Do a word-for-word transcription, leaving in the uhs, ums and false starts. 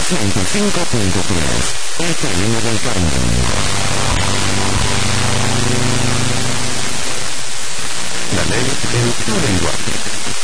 ciento cinco punto tres, F M del Carmen. La ley del tu lenguaje.